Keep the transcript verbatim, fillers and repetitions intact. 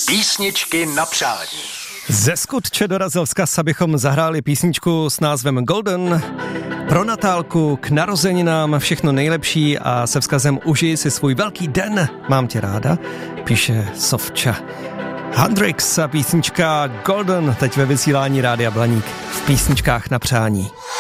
Písničky na přání. Ze Skutče dorazil vzkaz, abychom zahráli písničku s názvem Golden. Pro Natálku k narozeninám všechno nejlepší a se vzkazem užij si svůj velký den. Mám tě ráda, píše Sovča. Hendrix a písnička Golden teď ve vysílání Rádia Blaník v písničkách na přání.